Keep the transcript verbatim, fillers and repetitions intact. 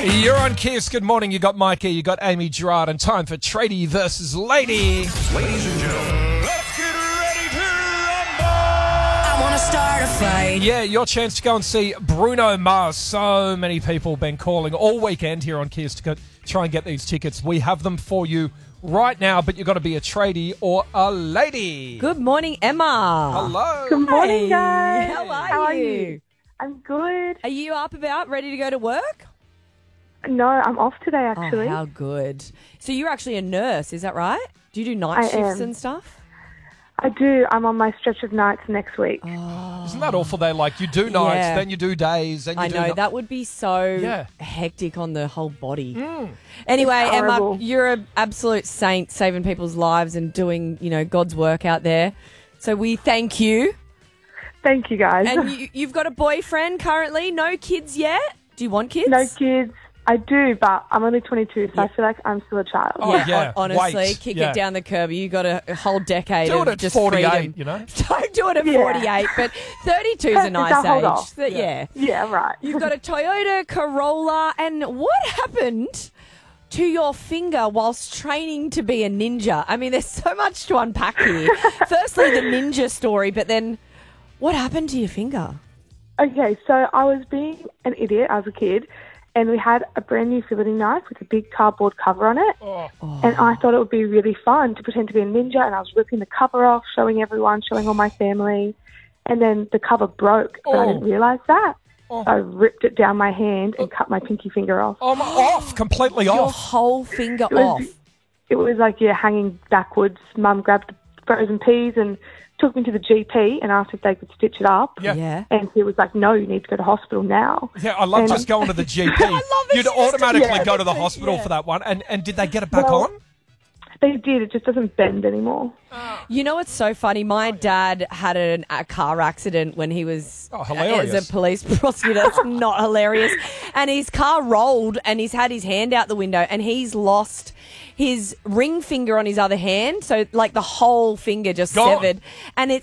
You're on Kiss. Good morning. You got Mikey, you got Amy Gerard, and time for Tradie versus Lady. Ladies and gentlemen, Let's get ready to rumble! I want to start a fight. Yeah, your chance to go and see Bruno Mars. So many people been calling all weekend here on Kiss to go, try and get these tickets. We have them for you right now, but you've got to be a tradie or a lady. Good morning, Emma. Hello. Good morning, Hey, guys. How are How are you? you? I'm good. Are you up about ready to go to work? No, I'm off today, actually. Oh, how good. So you're actually a nurse, is that right? Do you do night I shifts am. and stuff? I do. I'm on my stretch of nights next week. Oh, Isn't that awful? They like you do nights, Yeah. then you do days, then you I do know, no- that would be so Yeah. hectic on the whole body. Anyway, It's Emma, horrible. you're an absolute saint saving people's lives and doing, you know, God's work out there. So we thank you. Thank you, guys. And you, you've got a boyfriend currently, no kids yet? Do you want kids? No kids. I do, but I'm only twenty-two, so Yeah. I feel like I'm still a child. Oh, Yeah, yeah. hon- honestly, Wait. kick Yeah. it down the curb. You got a, a whole decade Do of it at just forty-eight, freedom. you know? Don't do it at Yeah. forty-eight, but thirty-two is a It's a nice hold age. off. That- yeah. Yeah, right. You've got a Toyota Corolla, and what happened to your finger whilst training to be a ninja? I mean, there's so much to unpack here. Firstly, the ninja story, but then what happened to your finger? Okay, so I was being an idiot as a kid, and we had a brand new filleting knife with a big cardboard cover on it. Oh. And I thought it would be really fun to pretend to be a ninja, and I was ripping the cover off, showing everyone, showing all my family. And then the cover broke, but I Oh. didn't realise that. Oh. So I ripped it down my hand and cut my pinky finger off. I'm off, completely Your off. whole finger It was- off. It was like, yeah, hanging backwards. Mum grabbed the frozen peas and took me to the G P and asked if they could stitch it up. Yeah. Yeah. And he was like, no, you need to go to hospital now. Yeah, I love And- just going to the G P. I love it. You'd She just- automatically yeah. go to the hospital Yeah. for that one. And, and did they get it back Well, on? They did. It just doesn't bend anymore. You know what's so funny? My dad had an, a car accident when he was Oh, hilarious. as a police prosecutor. That's not hilarious. And his car rolled and he's had his hand out the window and he's lost his ring finger on his other hand. So like the whole finger just Gone. severed. And it